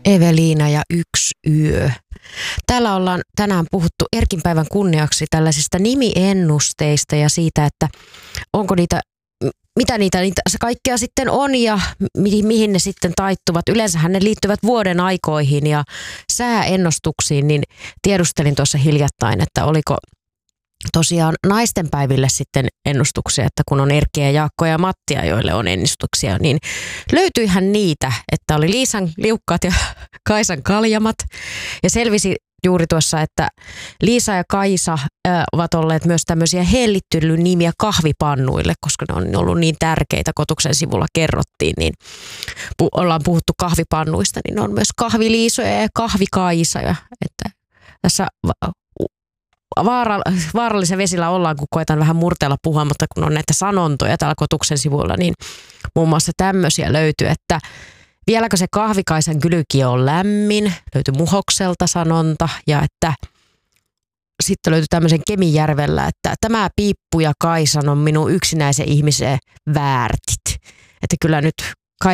Eveliina ja yksi yö. Täällä ollaan tänään puhuttu Erkin päivän kunniaksi tällaisista nimiennusteista ja siitä, että onko niitä, mitä niitä kaikkea sitten on ja mihin ne sitten taittuvat. Yleensähän ne liittyvät vuoden aikoihin ja sääennustuksiin, niin tiedustelin tuossa hiljattain, että oliko tosiaan naistenpäiville sitten ennustuksia, että kun on Erkkiä, Jaakkoa ja Mattia, joille on ennustuksia, niin löytyihän niitä, että oli Liisan liukkaat ja Kaisan kaljamat. Ja selvisi juuri tuossa, että Liisa ja Kaisa ovat olleet myös tämmöisiä hellittelynimiä kahvipannuille, koska ne on ollut niin tärkeitä, Kotuksen sivulla kerrottiin, niin ollaan puhuttu kahvipannuista, niin on myös kahviliisoja ja kahvikaisa. Että tässä vaarallisen vesillä ollaan, kun koetan vähän murteella puhua, mutta kun on näitä sanontoja täällä Kotuksen sivuilla, niin muun muassa tämmöisiä löytyy, että vieläkö se kahvikaisan kylki on lämmin, löytyi Muhokselta sanonta, ja että sitten löytyi tämmöisen Kemijärvellä, että tämä Piippu ja Kaisan on minun yksinäisen ihmisen väärtit. Että kyllä nyt